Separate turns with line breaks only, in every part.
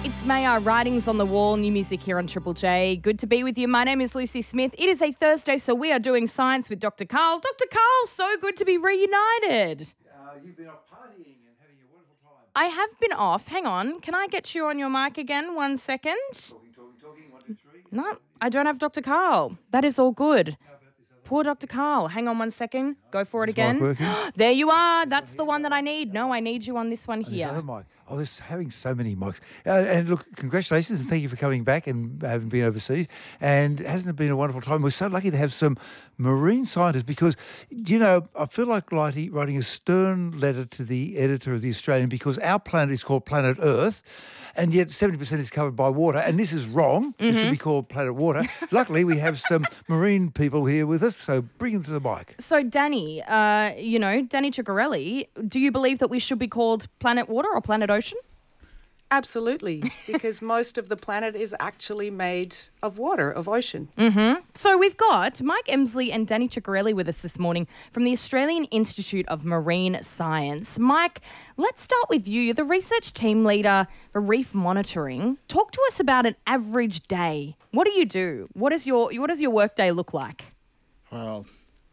It's Maya, Writings on the Wall, new music here on Triple J. Good to be with you. My name is Lucy Smith. It is a Thursday, so we are doing science with Dr. Carl. Dr. Carl, so good to be reunited.
You've been off partying and having a wonderful time.
I have been off. Hang on. Can I get you on your mic again? 1 second.
Talking. 1, 2, 3.
No, I don't have Dr. Carl. That is all good. Poor Dr. Carl. Hang on 1 second. Go for it again. There you are. That's the one that I need. No, I need you on this one here.
This other mic. Oh, there's having so many mics. And look, congratulations and thank you for coming back and having been overseas. And hasn't it been a wonderful time? We're so lucky to have some marine scientists because, you know, I feel like writing a stern letter to the editor of The Australian because our planet is called Planet Earth and yet 70% is covered by water. And this is wrong. It should be called Planet Water. Luckily, we have some marine people here with us, so bring them to the mic.
So, Danny, Danny Ciccarelli, do you believe that we should be called Planet Water or Planet Ocean?
Absolutely, because most of the planet is actually made of water, of ocean.
So we've got Mike Emsley and Danny Ciccarelli with us this morning from the Australian Institute of Marine Science. Mike, let's start with you. You're the research team leader for reef monitoring. Talk to us about an average day. What do you do? What does your work day look like?
Well,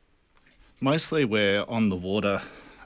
mostly we're on the water,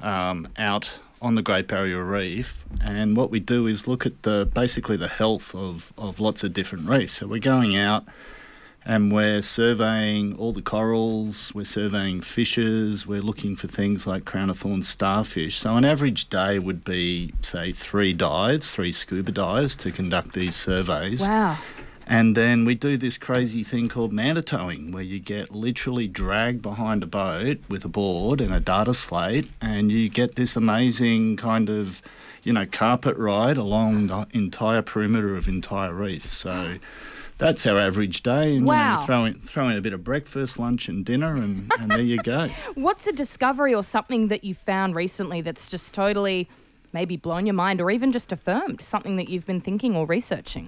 out on the Great Barrier Reef, and what we do is look at basically the health of lots of different reefs. So we're going out and we're surveying all the corals, we're surveying fishes, we're looking for things like crown of thorns starfish. So an average day would be, say, 3 scuba dives to conduct these surveys.
Wow.
And then we do this crazy thing called manta towing, where you get literally dragged behind a boat with a board and a data slate, and you get this amazing kind of, carpet ride along the entire perimeter of entire reefs. So that's our average day. And,
wow.
Throw in a bit of breakfast, lunch and dinner, and there you go.
What's a discovery or something that you found recently that's just totally maybe blown your mind or even just affirmed something that you've been thinking or researching?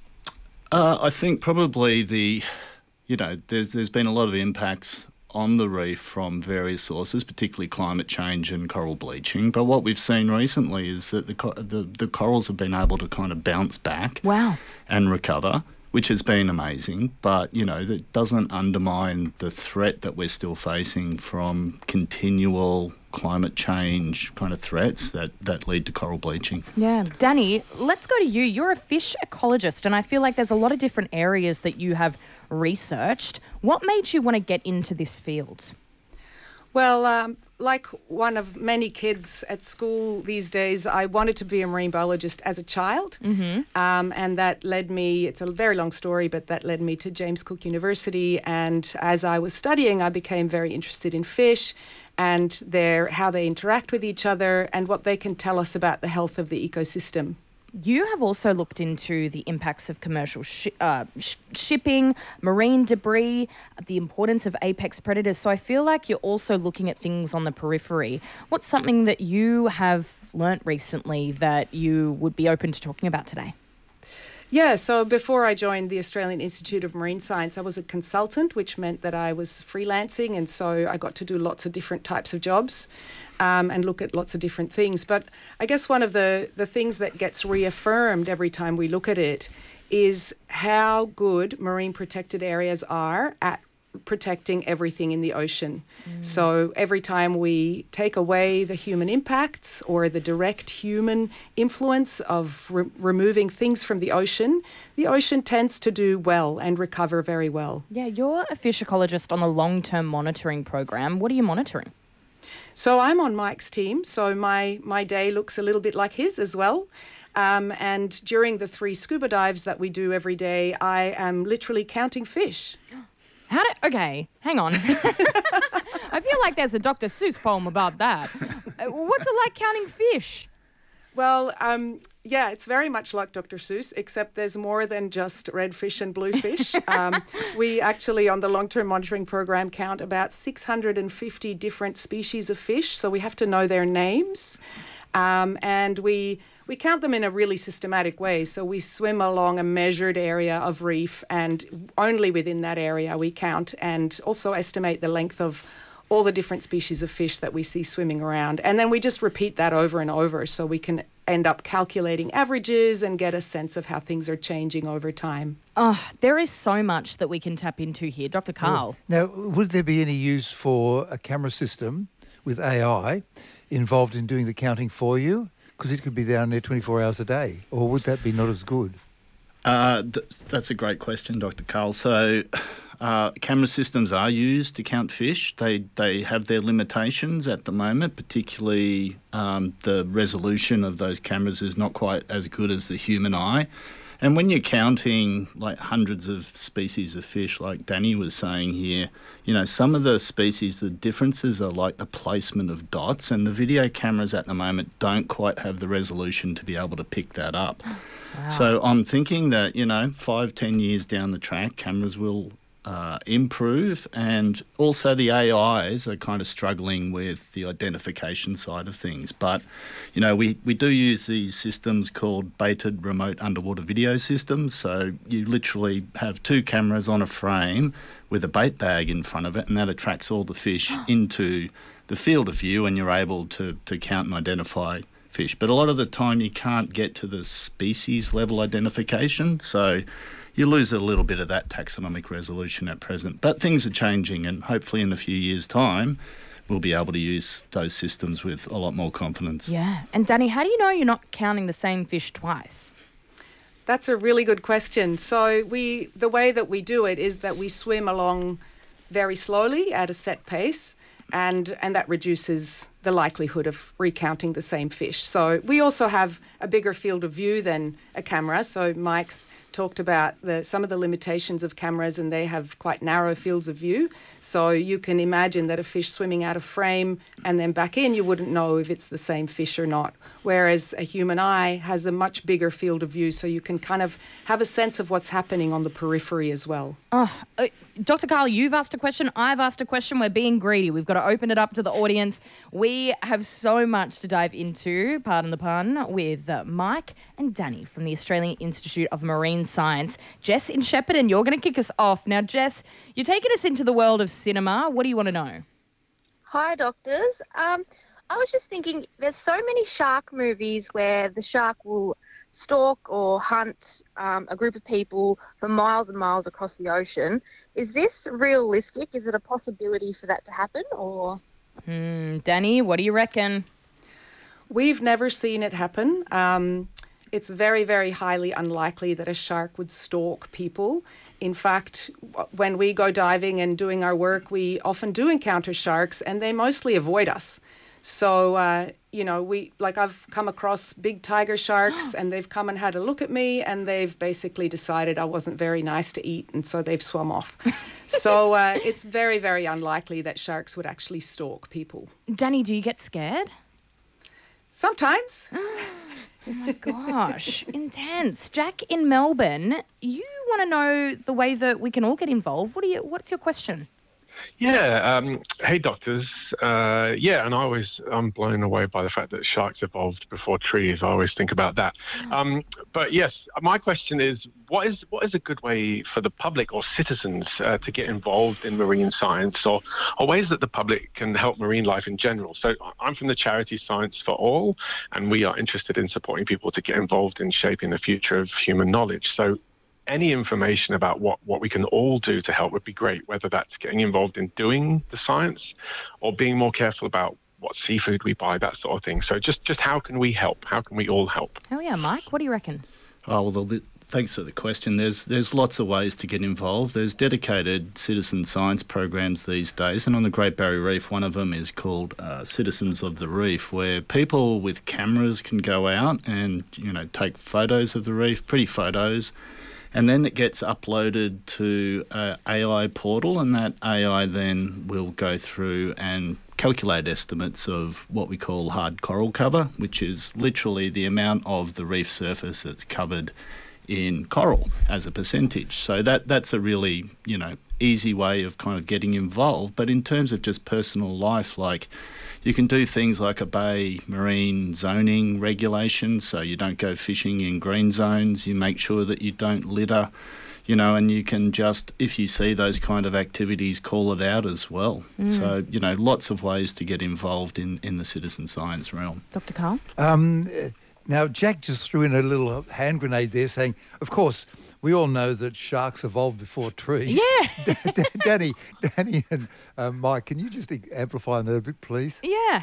I think probably there's been a lot of impacts on the reef from various sources, particularly climate change and coral bleaching. But what we've seen recently is that the corals have been able to kind of bounce back and recover, which has been amazing. But, that doesn't undermine the threat that we're still facing from continual climate change kind of threats that lead to coral bleaching.
Yeah. Danny, let's go to you. You're a fish ecologist, and I feel like there's a lot of different areas that you have researched. What made you want to get into this field?
Well, like one of many kids at school these days, I wanted to be a marine biologist as a child. And that led me, it's a very long story, but that led me to James Cook University. And as I was studying, I became very interested in fish and how they interact with each other and what they can tell us about the health of the ecosystem.
You have also looked into the impacts of commercial shipping, marine debris, the importance of apex predators. So I feel like you're also looking at things on the periphery. What's something that you have learnt recently that you would be open to talking about today?
Yeah, so before I joined the Australian Institute of Marine Science, I was a consultant, which meant that I was freelancing, and so I got to do lots of different types of jobs and look at lots of different things. But I guess one of the things that gets reaffirmed every time we look at it is how good marine protected areas are at protecting everything in the ocean. So every time we take away the human impacts or the direct human influence of removing things from the ocean tends to do well and recover very well.
Yeah, you're a fish ecologist on the long-term monitoring program. What are you monitoring?
So I'm on Mike's team, so my day looks a little bit like his as well. And during the 3 scuba dives that we do every day, I am literally counting fish.
Okay, hang on. I feel like there's a Dr. Seuss poem about that. What's it like counting fish?
Well, it's very much like Dr. Seuss, except there's more than just red fish and blue fish. We actually, on the long-term monitoring program, count about 650 different species of fish, so we have to know their names. And we count them in a really systematic way. So we swim along a measured area of reef, and only within that area we count and also estimate the length of all the different species of fish that we see swimming around. And then we just repeat that over and over so we can end up calculating averages and get a sense of how things are changing over time.
Oh, there is so much that we can tap into here. Dr. Karl.
Now, would there be any use for a camera system with AI involved in doing the counting for you? Because it could be down there 24 hours a day. Or would that be not as good?
That's a great question, Dr. Karl. So camera systems are used to count fish. They have their limitations at the moment, particularly the resolution of those cameras is not quite as good as the human eye. And when you're counting like hundreds of species of fish, like Danny was saying here, you know, some of the species, the differences are like the placement of dots, and the video cameras at the moment don't quite have the resolution to be able to pick that up. Wow. So I'm thinking that, you know, 5-10 years down the track, cameras will improve, and also the AIs are kind of struggling with the identification side of things. But, you know, we do use these systems called baited remote underwater video systems. So you literally have 2 cameras on a frame with a bait bag in front of it, and that attracts all the fish into the field of view, and you're able to count and identify fish. But a lot of the time you can't get to the species level identification, so you lose a little bit of that taxonomic resolution at present. But things are changing, and hopefully in a few years' time we'll be able to use those systems with a lot more confidence.
Yeah. And Danny, how do you know you're not counting the same fish twice?
That's a really good question. So the way that we do it is that we swim along very slowly at a set pace, and that reduces the likelihood of recounting the same fish. So we also have a bigger field of view than a camera. So Mike's talked about some of the limitations of cameras, and they have quite narrow fields of view. So you can imagine that a fish swimming out of frame and then back in, you wouldn't know if it's the same fish or not. Whereas a human eye has a much bigger field of view, so you can kind of have a sense of what's happening on the periphery as well.
Dr. Karl, you've asked a question, I've asked a question. We're being greedy. We've got to open it up to the audience. We have so much to dive into, pardon the pun, with Mike and Danny from the Australian Institute of Marine Science. Jess in Shepparton, you're going to kick us off. Now, Jess, you're taking us into the world of cinema. What do you want to know?
Hi, doctors. I was just thinking, there's so many shark movies where the shark will stalk or hunt a group of people for miles and miles across the ocean. Is this realistic? Is it a possibility for that to happen? Or
Danny, what do you reckon?
We've never seen it happen. It's very, very highly unlikely that a shark would stalk people. In fact, when we go diving and doing our work, we often do encounter sharks, and they mostly avoid us. So, you know, I've come across big tiger sharks, and they've come and had a look at me, and they've basically decided I wasn't very nice to eat, and so they've swum off. So it's very, very unlikely that sharks would actually stalk people.
Danny, do you get scared?
Sometimes.
Oh my gosh, intense. Jack in Melbourne, you want to know the way that we can all get involved. What's your question?
Yeah. Hey, doctors. And I'm blown away by the fact that sharks evolved before trees. I always think about that. But yes, my question is, what is a good way for the public or citizens to get involved in marine science, or ways that the public can help marine life in general? So I'm from the charity Science for All, and we are interested in supporting people to get involved in shaping the future of human knowledge. So any information about what we can all do to help would be great, whether that's getting involved in doing the science or being more careful about what seafood we buy, that sort of thing. So just how can we help? How can we all help?
Oh yeah, Mike, what do you reckon?
Oh, well, thanks for the question. There's lots of ways to get involved. There's dedicated citizen science programs these days, and on the Great Barrier Reef, one of them is called Citizens of the Reef, where people with cameras can go out and, you know, take photos of the reef, pretty photos, and then it gets uploaded to an AI portal, and that AI then will go through and calculate estimates of what we call hard coral cover, which is literally the amount of the reef surface that's covered in coral as a percentage. So that's a really, you know, easy way of kind of getting involved. But in terms of just personal life, like, you can do things like obey marine zoning regulations, so you don't go fishing in green zones. You make sure that you don't litter, you know, and you can just, if you see those kind of activities, call it out as well. So, you know, lots of ways to get involved in the citizen science realm.
Dr. Karl?
Now, Jack just threw in a little hand grenade there saying, of course, we all know that sharks evolved before trees.
Yeah.
Danny and Mike, can you just amplify on that a bit, please?
Yeah.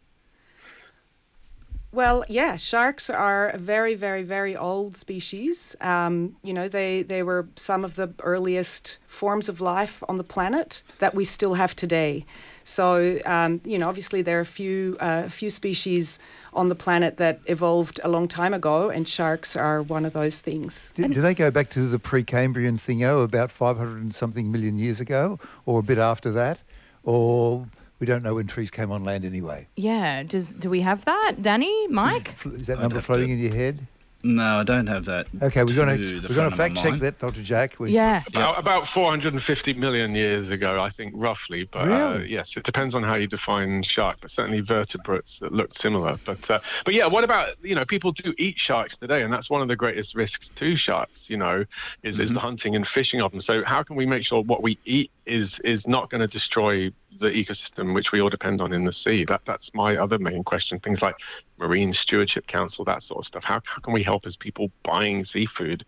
Well, yeah, sharks are a very, very, very old species. They were some of the earliest forms of life on the planet that we still have today. So, obviously there are a few species on the planet that evolved a long time ago, and sharks are one of those things.
Do they go back to the Precambrian thingo about 500 and something million years ago, or a bit after that? Or we don't know when trees came on land anyway?
Yeah. Do we have that, Danny, Mike?
Is that number floating in your head?
No, I don't have that.
Okay, we're going
to
to fact check that, Dr. Jack.
Yeah.
About 450 million years ago, I think, roughly. But
Really?
yes, it depends on how you define shark. But certainly vertebrates that look similar. But yeah, what about, people do eat sharks today, and that's one of the greatest risks to sharks. Is the hunting and fishing of them. So how can we make sure what we eat is not going to destroy the ecosystem which we all depend on in the sea? That's my other main question. Things like Marine Stewardship Council, that sort of stuff. How can we help as people buying seafood?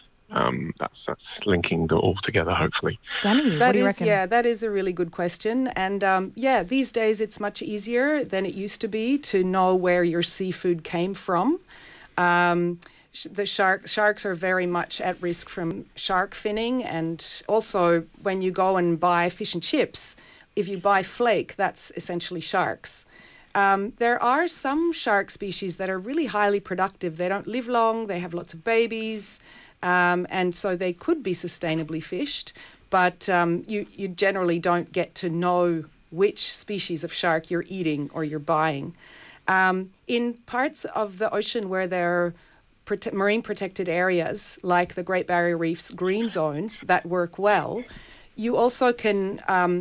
That's linking it all together, hopefully.
Danny, what do you reckon?
Yeah, that is a really good question. And these days it's much easier than it used to be to know where your seafood came from. The sharks are very much at risk from shark finning, and also when you go and buy fish and chips, if you buy flake, that's essentially sharks. There are some shark species that are really highly productive. They don't live long, they have lots of babies, and so they could be sustainably fished, but you generally don't get to know which species of shark you're eating or you're buying. In parts of the ocean where there are marine protected areas, like the Great Barrier Reef's green zones that work well, you also can,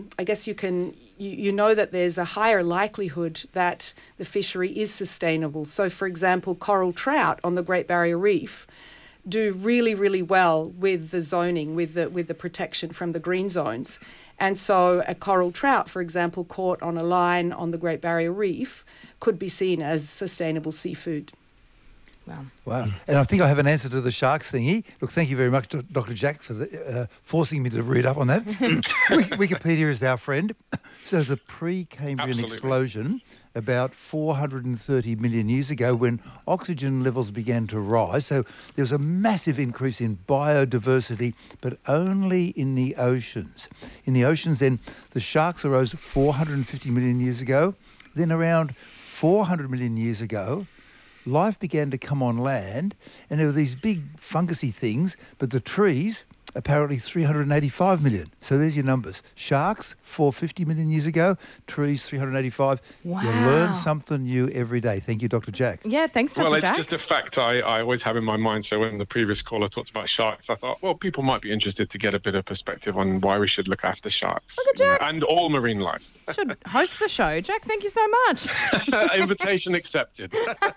you know that there's a higher likelihood that the fishery is sustainable. So, for example, coral trout on the Great Barrier Reef do really, really well with the zoning, with the protection from the green zones. And so a coral trout, for example, caught on a line on the Great Barrier Reef could be seen as sustainable seafood.
Wow. And I think I have an answer to the sharks thingy. Look, thank you very much, Dr. Jack, for forcing me to read up on that. Wikipedia is our friend. So the Precambrian explosion about 430 million years ago, when oxygen levels began to rise. So there was a massive increase in biodiversity, but only in the oceans. In the oceans, then, the sharks arose 450 million years ago. Then around 400 million years ago, life began to come on land, and there were these big fungusy things, but the trees, apparently 385 million. So there's your numbers. Sharks, 450 million years ago. Trees, 385.
Wow.
You learn something new every day. Thank you, Dr. Jack.
Yeah, thanks, Dr.
Well,
Jack.
it's just a fact I always have in my mind. So when the previous caller talked about sharks, I thought, well, people might be interested to get a bit of perspective on why we should look after sharks.
Look at Jack.
And all marine life.
Should host the show. Jack, thank you so much.
Invitation accepted.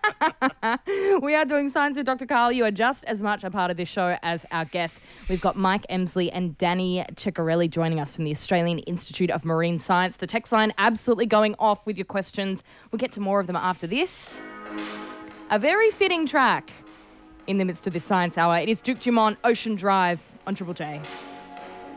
We are doing Science with Dr. Karl. You are just as much a part of this show as our guests. We've got Mike Emsley and Danny Ciccarelli joining us from the Australian Institute of Marine Science. The text line absolutely going off with your questions. We'll get to more of them after this. A very fitting track in the midst of this Science Hour. It is Duke Dumont, Ocean Drive on Triple J.